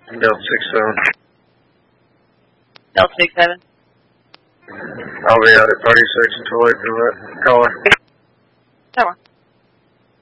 Delta 6-7. Delta 6-7. I'll be out at 36 until 8 for that caller. Tower.